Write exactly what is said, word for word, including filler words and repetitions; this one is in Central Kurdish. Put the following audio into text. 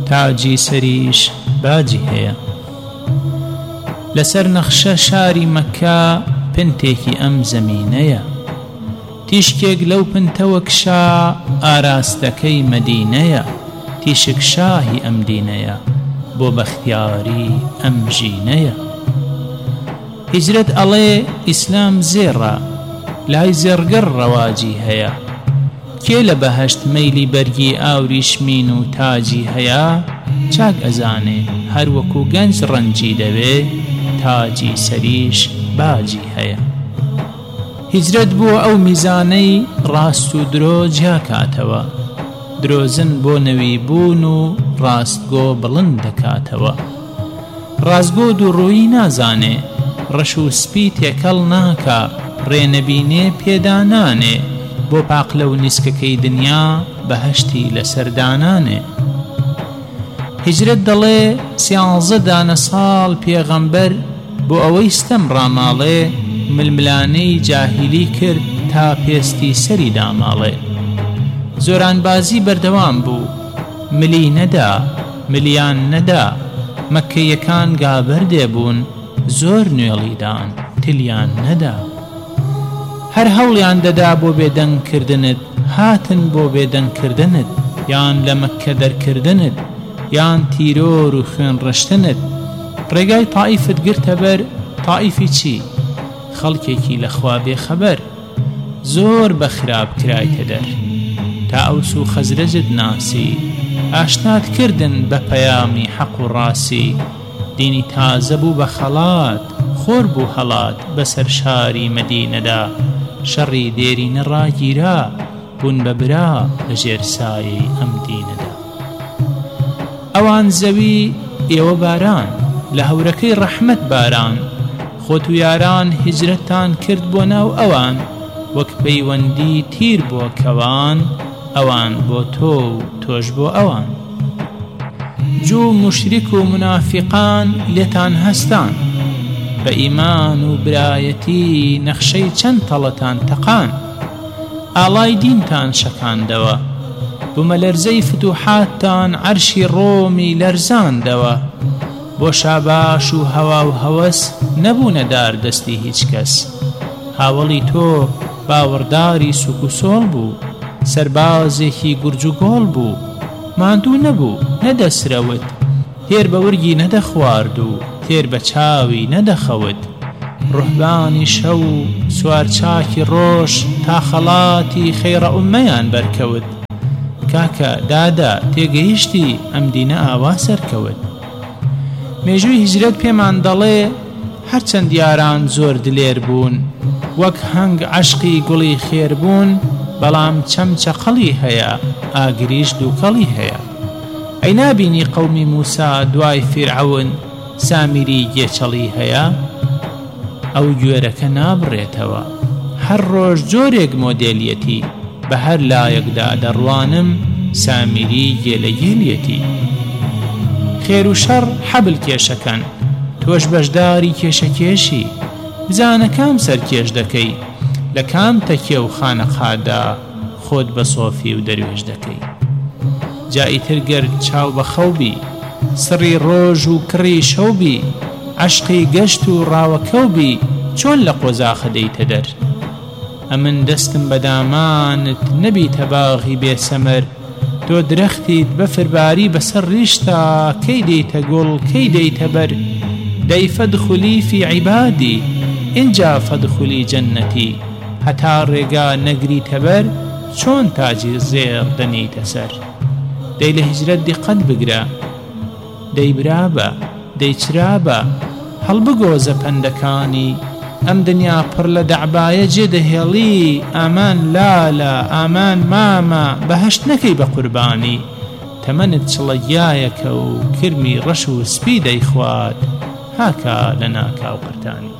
تاجی سەریش باجی هەیە. لەسەر نەخشە شاری مەککە پنتێکی ئەم زەمینەیە، تیشکێک لەو پنتەوە کشا ئاراستەکەی مەدینەیە، تیشک شاهی ئەم دینەیە بۆ بەختیاری ئەم ژینەیە. هیجرەت ئەڵێ ئیسلام زێڕە، لای زێڕگەڕ ڕەواجی هەیە، کێ لە بەهەشت مەیلی بەرگی ئاوریشمین و تاجی هەیە، چاک ئەزانێ هەر وەکو گەنج ڕەنجی دەوێ، تاجی سەریش باجی هەیە. هیجرەت بۆ ئەو میزانەی ڕاست و درۆ جیاکاتەوە، درۆزن بۆ نەوی بوون و ڕاستگۆ بڵند دەکاتەوە. ڕاستگۆ دووڕووی نازانێ، ڕەش و سپی تێکەڵ ناکا، ڕێنەبینێ پێدانانێ، بۆ پاق لەو نیسکەکەی دنیا بەهەشتی لەسەردانانێ. هیجرەت دەڵێ سیانزە دانە ساڵ پێغەمبەر بۆ ئەوەی ستەم ڕاماڵێ، ململانەی جاهیلی کرد تا پێستی سەری داماڵێ. زۆرانبازی بەردەوام بوو، ملی نەدا ملیان نەدا، مەککەیەکان گابەردێ بوون، زۆر نوێڵیدان تلیان نەدا. هەر هەوڵیان دەدا بۆ بێدەنگکردنت، هاتن بۆ بێدەنگکردنت، یان لە مەککە دەرکردنت، یان تیرۆر و خوێن ڕشتنت. ڕێگای تائیفت گرتە بەر، تائیفی چی؟ خەڵکێکی لەخوا بێخەبەر، زۆر بە خراپ کرایتە دەر، تا ئەوس و خەزرەجت ناسی، ئاشنات کردن بە پەیامی حەق و ڕاستی. دینی تازە بوو بە خەڵات، خۆر بوو هەڵات بەسەر شاری مەدینەدا، شەڕی دێرینە ڕاگیرا، بوون بە برا لەژێر سایەی ئەم دینەدا. ئەوان زەوی ئێوە باران، لە هەورەکەی ڕەحمەت باران، خۆت و یاران هیجرەتان کرد بۆ ناو ئەوان، وەک پەیوەندی تیر بۆ کەوان، ئەوان بۆ تۆ و تۆش بۆ ئەوان. جوو مشریک و منافقان لێتان هەستان، بە ئیمان و برایەتی نەخشەی چەند تەڵەتان تەقان، ئاڵای دینتان شەکاندەوە، بوومە لەرزەی فتوحاتتان عەرشی ڕۆمی لەرزاندەوە. بۆ شاباش و هەوا و هەوەس نەبوونە دار دەستی هیچ کەس، هاوڵی تۆ باوەڕداری سوک و سۆڵ بوو، سەربازێکی گورج و گۆڵ بوو، ماندوو نەبوو نەدەسرەوت، تێر بە ورگی نەدەخوارد و تێر بە چاوی نەدەخەوت. ڕوحبانی شەو و سوارچاکی ڕۆژ، تا خەڵاتی خەیڕە ئوممەیان بەرکەوت. کاکە دادا تێگەیشتی ئەم دینە ئاوا سەرکەوت. مێژووی هیجرەت پێمان دەڵێ هەرچەند یاران زۆر دلێر بوون، وەک هەنگ عەشقی گوڵی خێر بوون، بەڵام چەمچە قەڵی هەیە، ئاگریش دووکەڵی هەیە. ئەی نابینی قەومی موسا دوای فیرعەون، سامیری گێچەڵی هەیە؟ ئەو گوێرەکە نابڕێتەوە، هەر ڕۆژ جۆرێک مۆدێلیەتی، بە هەر لایەکدا دەڕوانم سامیری گێلەگێلیەتی. خێر و شەڕ حەبل کێشەکەن، تۆش بەشداری کێشەکێشی، بزانە کام سەرکێش دەکەی، لە کام تەکیە و خانەقادا خۆت بە سۆفی و دەروێش دەکەی. جائیتر گەر چاو بە خەوبی، سڕی ڕۆژ و کڕی شەوبی، عەشقی گەشت و ڕاوەکەوبی، چۆن لە قۆزاخە دەیتە دەر؟ ئەمن دەستم بە دامانت نەبیتە باغی بێسەمەر، تۆ درەختیت بەفرباری بەسەر ڕیشتا، کەی دەیتە گوڵ کەی دەیتە بەر؟ دەی فەدخولی فی عیبادی، ئینجا فەدخولی جەنەتی. هەتا ڕێگا نەگریتە بەر، چۆن تاجی زێڕ دەنیتە سەر؟ دەی لە هیجرەت دیقەت بگرە، دەی برابە دەی چرابە، هەڵبگۆزە پەندەکانی، ئەم دنیا پڕ لە دەعبایە جێدەهێڵی، ئامان لالە ئامان مامە، بەهەشت نەکەی بە قوربانی. تەمەنت چڵەگیایەکە و کرمی ڕەش و سپی دەیخوات، هاکا لە ناکاو قرتانی.